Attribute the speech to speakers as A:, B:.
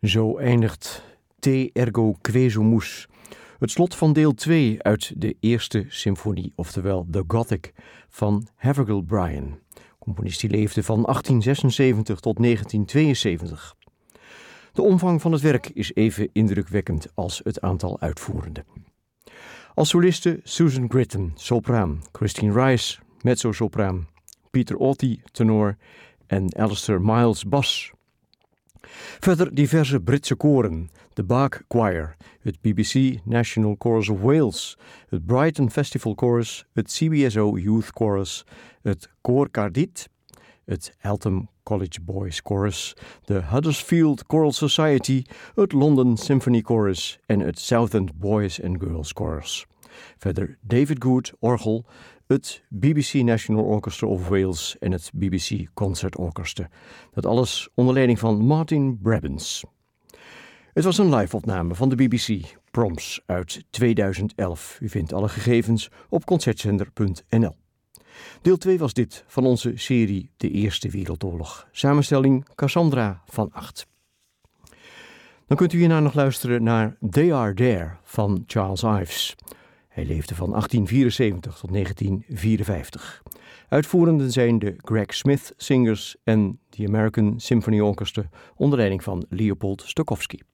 A: Zo eindigt Te ergo quesumus, het slot van deel 2 uit de eerste symfonie, oftewel The Gothic, van Havergal Brian. Componist die leefde van 1876 tot 1972. De omvang van het werk is even indrukwekkend als het aantal uitvoerenden. Als solisten Susan Gritton, sopraan, Christine Rice, mezzosopraan, Peter Auty, tenor en Alistair Miles, bas. Verder diverse Britse koren, de Bach Choir, het BBC National Chorus of Wales, het Brighton Festival Chorus, het CBSO Youth Chorus, het Koor Cardit, het Eltham College Boys Chorus, de Huddersfield Choral Society, het London Symphony Chorus en het Southend Boys and Girls Chorus. Verder David Good, orgel, het BBC National Orchestra of Wales en het BBC Concert Orchestra. Dat alles onder leiding van Martin Brabbins. Het was een live-opname van de BBC Proms uit 2011. U vindt alle gegevens op concertzender.nl. Deel 2 was dit van onze serie De Eerste Wereldoorlog. Samenstelling Cassandra van Acht. Dan kunt u hierna nog luisteren naar They Are There van Charles Ives. Hij leefde van 1874 tot 1954. Uitvoerenden zijn de Greg Smith Singers en de American Symphony Orchestra onder leiding van Leopold Stokowski.